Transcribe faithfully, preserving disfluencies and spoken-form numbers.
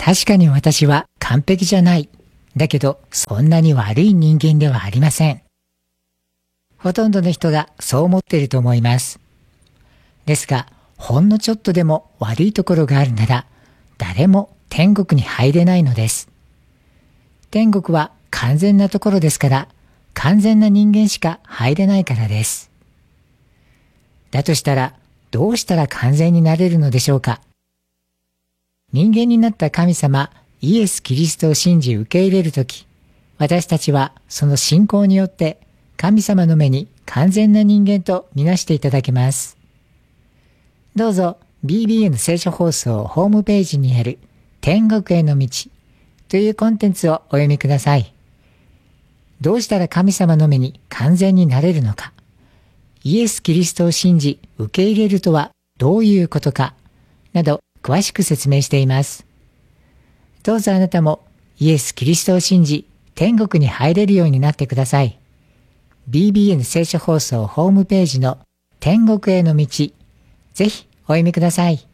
確かに私は完璧じゃない。だけど、そんなに悪い人間ではありません。ほとんどの人がそう思っていると思います。ですが、ほんのちょっとでも悪いところがあるなら、誰も天国に入れないのです。天国は完全なところですから、完全な人間しか入れないからです。だとしたら、どうしたら完全になれるのでしょうか。人間になった神様、イエス・キリストを信じ受け入れるとき、私たちはその信仰によって神様の目に完全な人間とみなしていただけます。どうぞ ビービーエヌ 聖書放送ホームページにある天国への道というコンテンツをお読みください。どうしたら神様の目に完全になれるのか、イエス・キリストを信じ受け入れるとはどういうことかなど詳しく説明しています。どうぞあなたもイエス・キリストを信じ天国に入れるようになってください。ビービーエヌ 聖書放送ホームページの天国への道、ぜひお読みください。